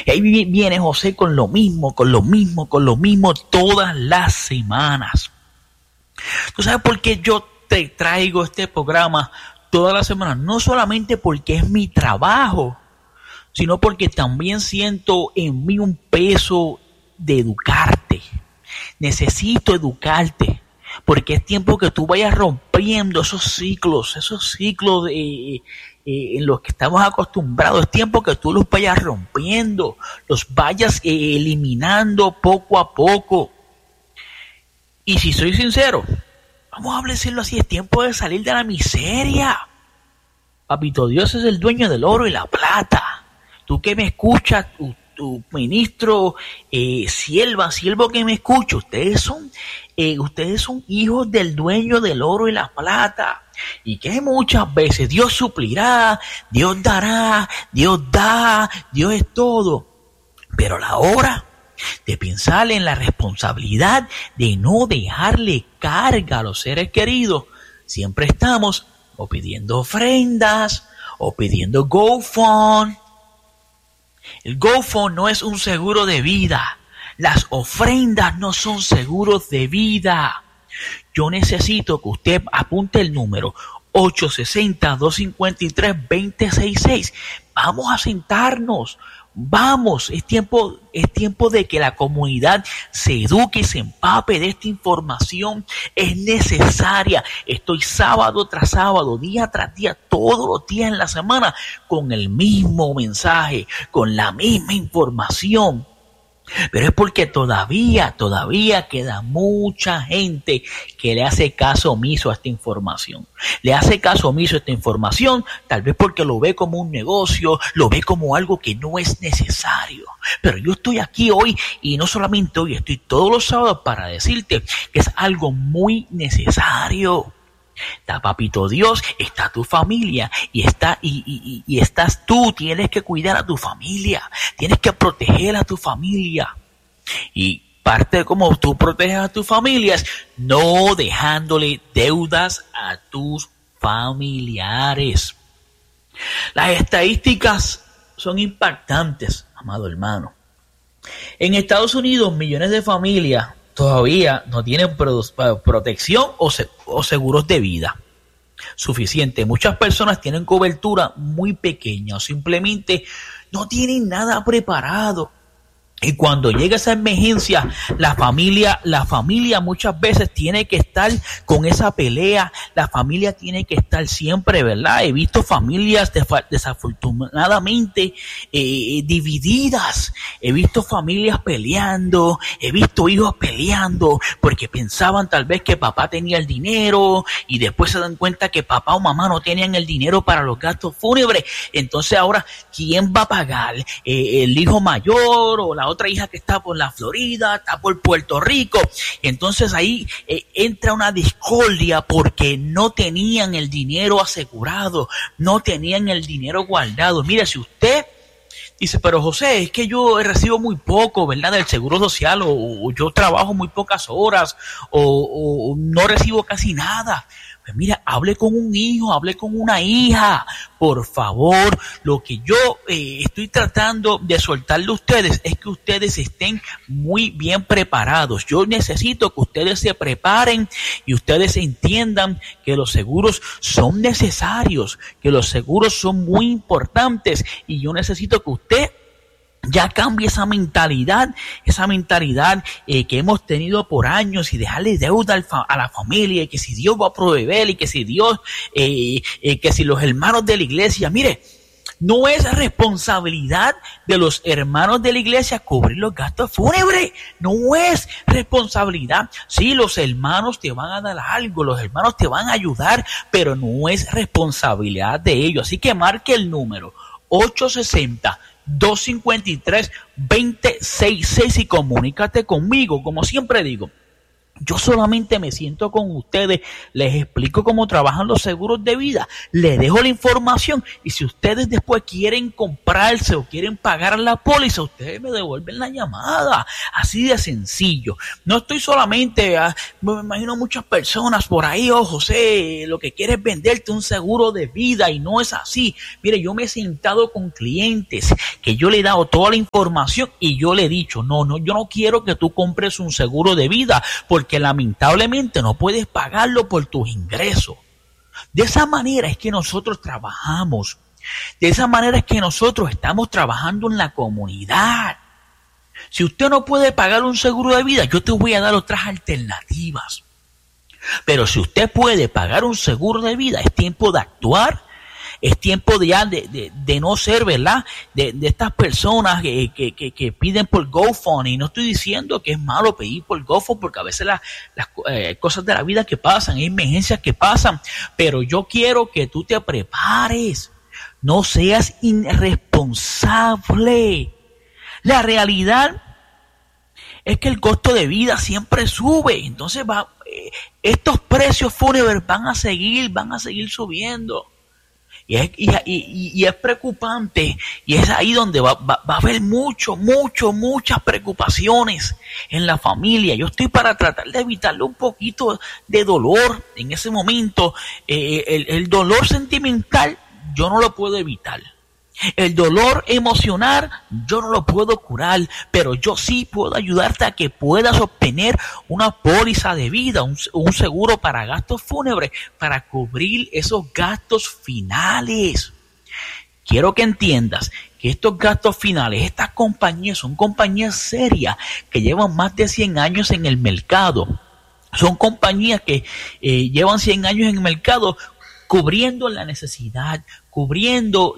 Y ahí viene José con lo mismo todas las semanas. ¿Tú sabes por qué yo te traigo este programa todas las semanas? No solamente porque es mi trabajo, sino porque también siento en mí un peso de educarte. Necesito educarte, porque es tiempo que tú vayas rompiendo esos ciclos en los que estamos acostumbrados. Es tiempo que tú los vayas rompiendo, los vayas eliminando poco a poco. Y si soy sincero, vamos a decirlo así, es tiempo de salir de la miseria. Papito Dios es el dueño del oro y la plata. Tú que me escuchas, tu ministro, siervo que me escucha, ustedes son hijos del dueño del oro y la plata. Y que muchas veces Dios suplirá, Dios dará, Dios da, Dios es todo. Pero a la hora de pensar en la responsabilidad de no dejarle carga a los seres queridos, siempre estamos o pidiendo ofrendas o pidiendo GoFund. El GoFund no es un seguro de vida. Las ofrendas no son seguros de vida. Yo necesito que usted apunte el número 860-253-2066. Vamos a sentarnos. Vamos, es tiempo de que la comunidad se eduque y se empape de esta información. Es necesaria. Estoy sábado tras sábado, día tras día, todos los días en la semana, con el mismo mensaje, con la misma información. Pero es porque todavía queda mucha gente que le hace caso omiso a esta información. Le hace caso omiso a esta información, tal vez porque lo ve como un negocio, lo ve como algo que no es necesario. Pero yo estoy aquí hoy, y no solamente hoy, estoy todos los sábados para decirte que es algo muy necesario. Está Papito Dios, está tu familia y estás tú. Tienes que cuidar a tu familia, tienes que proteger a tu familia, y parte de cómo tú proteges a tu familia es no dejándole deudas a tus familiares. Las estadísticas son impactantes, amado hermano. En Estados Unidos, millones de familias todavía no tienen protección o seguros de vida suficiente. Muchas personas tienen cobertura muy pequeña o simplemente no tienen nada preparado. Y cuando llega esa emergencia, la familia muchas veces tiene que estar con esa pelea. La familia tiene que estar siempre, ¿verdad? He visto familias desafortunadamente divididas. He visto familias peleando. He visto hijos peleando porque pensaban tal vez que papá tenía el dinero y después se dan cuenta que papá o mamá no tenían el dinero para los gastos fúnebres. Entonces ahora, ¿quién va a pagar? ¿El hijo mayor o la otra hija que está por la Florida, está por Puerto Rico? Entonces ahí entra una discordia porque no tenían el dinero asegurado, no tenían el dinero guardado. Mira, si usted dice, pero José, es que yo recibo muy poco, ¿verdad?, del seguro social, o yo trabajo muy pocas horas, o no recibo casi nada. Pues mira, hable con un hijo, hable con una hija, por favor. Lo que yo estoy tratando de soltarle a ustedes es que ustedes estén muy bien preparados. Yo necesito que ustedes se preparen y ustedes entiendan que los seguros son necesarios, que los seguros son muy importantes, y yo necesito que usted ya cambie esa mentalidad que hemos tenido por años, y dejarle deuda a la familia, y que si Dios va a proveer, y que si Dios, que si los hermanos de la iglesia, mire, no es responsabilidad de los hermanos de la iglesia cubrir los gastos fúnebres, no es responsabilidad. Sí, los hermanos te van a dar algo, los hermanos te van a ayudar, pero no es responsabilidad de ellos. Así que marque el número 860-253-2066 y comunícate conmigo. Como siempre digo, Yo solamente me siento con ustedes, les explico cómo trabajan los seguros de vida, les dejo la información y si ustedes después quieren comprarse o quieren pagar la póliza, ustedes me devuelven la llamada, así de sencillo. No estoy solamente, me imagino muchas personas por ahí, José, lo que quieres es venderte un seguro de vida y no es así. Mire, yo me he sentado con clientes que yo le he dado toda la información y yo le he dicho, no, yo no quiero que tú compres un seguro de vida porque lamentablemente no puedes pagarlo por tus ingresos. De esa manera es que nosotros trabajamos. De esa manera es que nosotros estamos trabajando en la comunidad. Si usted no puede pagar un seguro de vida, yo te voy a dar otras alternativas. Pero si usted puede pagar un seguro de vida, es tiempo de actuar. Es tiempo de no ser, ¿verdad? De estas personas que piden por GoFundMe. No estoy diciendo que es malo pedir por GoFundMe porque a veces las cosas de la vida que pasan, hay emergencias que pasan. Pero yo quiero que tú te prepares. No seas irresponsable. La realidad es que el costo de vida siempre sube. Entonces estos precios fúnebres van a seguir subiendo. Y es preocupante y es ahí donde va a haber muchas preocupaciones en la familia. Yo estoy para tratar de evitarle un poquito de dolor en ese momento. El dolor sentimental yo no lo puedo evitar. El dolor emocional yo no lo puedo curar, pero yo sí puedo ayudarte a que puedas obtener una póliza de vida, un seguro para gastos fúnebres, para cubrir esos gastos finales. Quiero que entiendas que estos gastos finales, estas compañías son compañías serias que llevan más de 100 años en el mercado. Son compañías que llevan 100 años en el mercado cubriendo la necesidad, cubriendo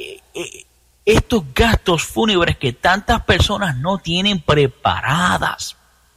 estos gastos fúnebres que tantas personas no tienen preparadas.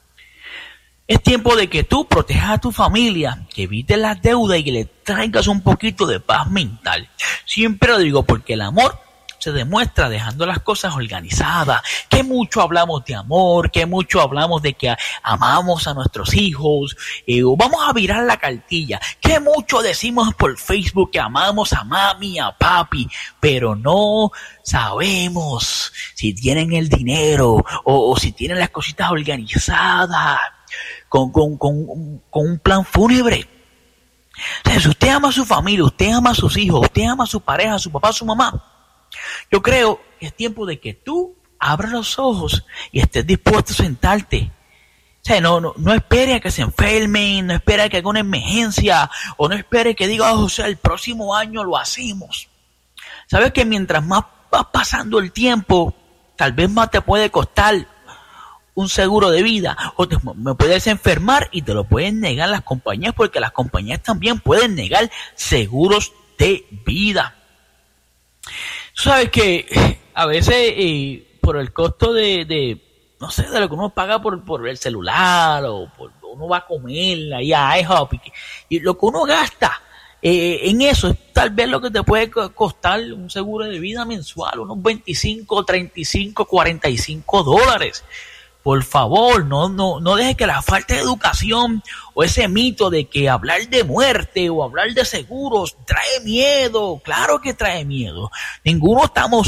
Es tiempo de que tú protejas a tu familia, que evites las deudas y que le traigas un poquito de paz mental. Siempre lo digo porque el amor se demuestra dejando las cosas organizadas. Que mucho hablamos de amor, que mucho hablamos de que amamos a nuestros hijos, o vamos a virar la cartilla. Que mucho decimos por Facebook que amamos a mami, a papi, pero no sabemos si tienen el dinero o si tienen las cositas organizadas con un plan fúnebre. O sea, si usted ama a su familia, usted ama a sus hijos, usted ama a su pareja, a su papá, a su mamá, yo creo que es tiempo de que tú abras los ojos y estés dispuesto a sentarte. O sea, no espere a que se enfermen, no espere a que haga una emergencia, o no espere que diga, José, el próximo año lo hacemos. Sabes que mientras más va pasando el tiempo, tal vez más te puede costar un seguro de vida, o me puedes enfermar y te lo pueden negar las compañías, porque las compañías también pueden negar seguros de vida. Sabes que a veces por el costo de no sé, de lo que uno paga por el celular o por uno va a comer ahí a IHOP y lo que uno gasta en eso es tal vez lo que te puede costar un seguro de vida mensual, unos 25, 35, 45 dólares. Por favor, no deje que la falta de educación o ese mito de que hablar de muerte o hablar de seguros trae miedo. Claro que trae miedo. Ninguno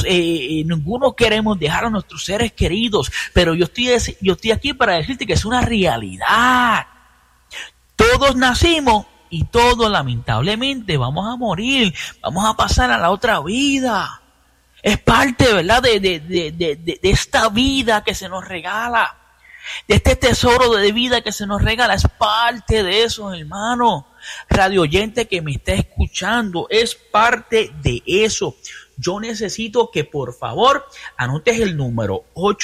queremos dejar a nuestros seres queridos, pero yo estoy aquí para decirte que es una realidad. Todos nacimos y todos lamentablemente vamos a morir, vamos a pasar a la otra vida. Es parte, ¿verdad?, de esta vida que se nos regala, de este tesoro de vida que se nos regala. Es parte de eso, hermano. Radio oyente que me está escuchando, es parte de eso. Yo necesito que por favor anotes el número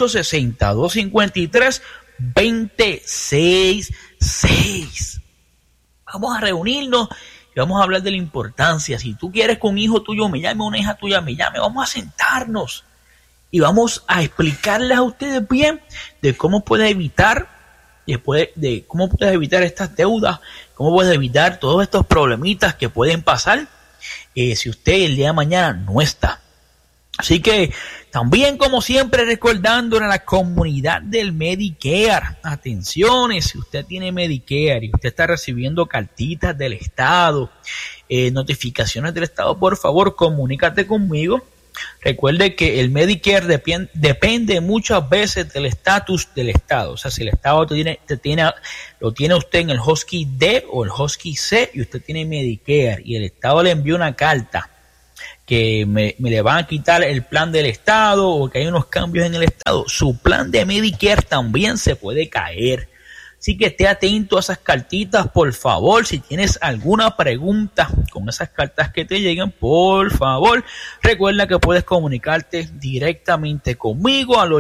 860-253-266. Vamos a reunirnos y vamos a hablar de la importancia. Si tú quieres que un hijo tuyo me llame, una hija tuya me llame, vamos a sentarnos y vamos a explicarles a ustedes bien de cómo puedes evitar, de cómo puedes evitar estas deudas, cómo puedes evitar todos estos problemitas que pueden pasar si usted el día de mañana no está. Así que también, como siempre, recordándole a la comunidad del Medicare, atenciones, si usted tiene Medicare y usted está recibiendo cartitas del Estado, notificaciones del Estado, por favor, comunícate conmigo. Recuerde que el Medicare depende muchas veces del estatus del Estado. O sea, si el Estado lo tiene usted en el Husky D o el Husky C y usted tiene Medicare y el Estado le envió una carta que me le van a quitar el plan del Estado o que hay unos cambios en el Estado, su plan de Medicare también se puede caer. Así que esté atento a esas cartitas, por favor. Si tienes alguna pregunta con esas cartas que te lleguen, por favor, recuerda que puedes comunicarte directamente conmigo al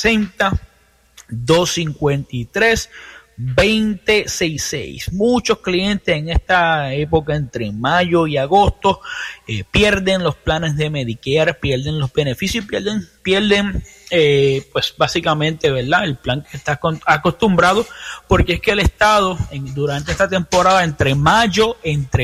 860-253-2066. Muchos clientes en esta época entre mayo y agosto pierden los planes de Medicare, pierden los beneficios, pierden pues básicamente, ¿verdad?, el plan que está acostumbrado, porque es que el Estado durante esta temporada entre mayo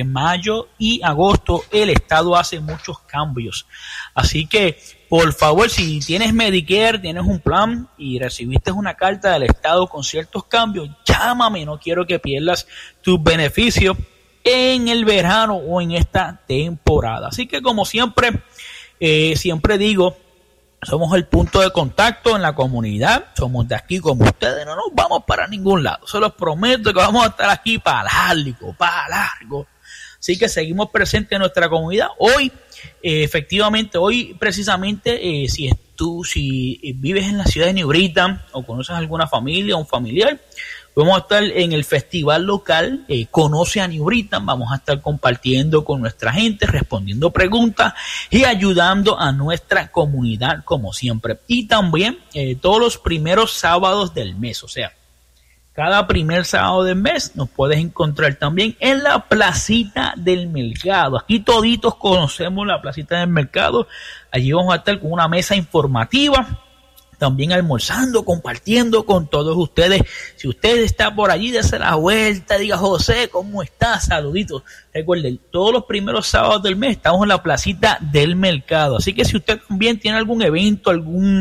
y agosto el Estado hace muchos cambios. Así que por favor, si tienes Medicare, tienes un plan y recibiste una carta del Estado con ciertos cambios, llámame, no quiero que pierdas tus beneficios en el verano o en esta temporada. Así que como siempre, siempre digo, somos el punto de contacto en la comunidad, somos de aquí como ustedes, no nos vamos para ningún lado, se los prometo que vamos a estar aquí para largo. Así que seguimos presentes en nuestra comunidad. Hoy, efectivamente, precisamente, si vives en la ciudad de New Britain o conoces alguna familia o un familiar, vamos a estar en el festival local, Conoce a New Britain. Vamos a estar compartiendo con nuestra gente, respondiendo preguntas y ayudando a nuestra comunidad como siempre. Y también todos los primeros sábados del mes, o sea, cada primer sábado del mes nos puedes encontrar también en la placita del mercado. Aquí toditos conocemos la placita del mercado. Allí vamos a estar con una mesa informativa, también almorzando, compartiendo con todos ustedes. Si usted está por allí, dése la vuelta, diga: José, ¿cómo estás? Saluditos. Recuerden, todos los primeros sábados del mes estamos en la placita del mercado. Así que si usted también tiene algún evento,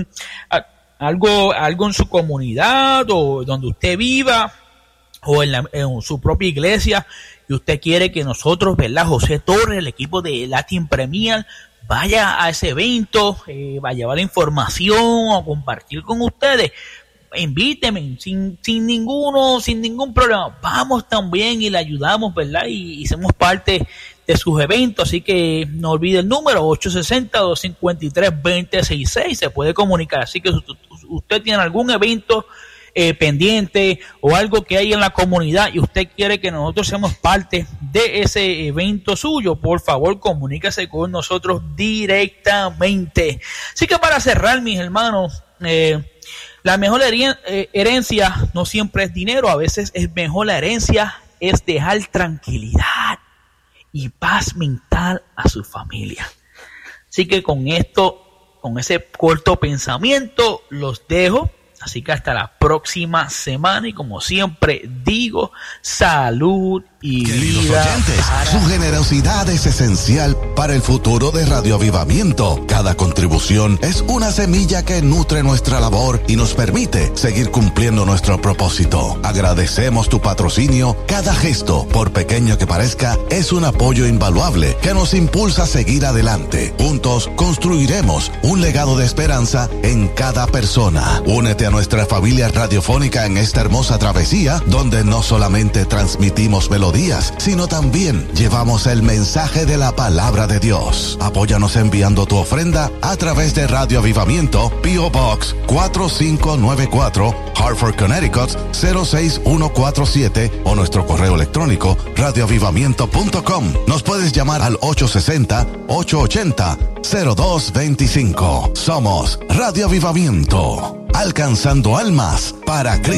algo en su comunidad o donde usted viva o en su propia iglesia y usted quiere que nosotros, ¿verdad?, José Torres, el equipo de Latin Premier, vaya a ese evento, va a llevar la información o compartir con ustedes, invíteme sin ningún problema. Vamos también y le ayudamos, ¿verdad? Y somos parte de sus eventos. Así que no olvide el número 860-253-2066. Se puede comunicar. Así que si usted tiene algún evento pendiente o algo que hay en la comunidad y usted quiere que nosotros seamos parte de ese evento suyo, por favor comuníquese con nosotros directamente. Así que para cerrar, mis hermanos, la mejor herencia no siempre es dinero. A veces es mejor la herencia es dejar tranquilidad y paz mental a su familia. Así que con esto, con ese corto pensamiento, los dejo. Así que hasta la próxima semana y como siempre digo, salud y queridos vida. Oyentes, su generosidad es esencial para el futuro de Radio Avivamiento. Cada contribución es una semilla que nutre nuestra labor y nos permite seguir cumpliendo nuestro propósito. Agradecemos tu patrocinio. Cada gesto, por pequeño que parezca, es un apoyo invaluable que nos impulsa a seguir adelante. Juntos construiremos un legado de esperanza en cada persona. Únete a nuestra familia radiofónica en esta hermosa travesía, donde no solamente transmitimos melodías, sino también llevamos el mensaje de la palabra de Dios. Apóyanos enviando tu ofrenda a través de Radio Avivamiento, P.O. Box 4594, Hartford, Connecticut 06147 o nuestro correo electrónico radioavivamiento.com. Nos puedes llamar al 860-880-0225. Somos Radio Avivamiento, alcanzando almas para Cristo.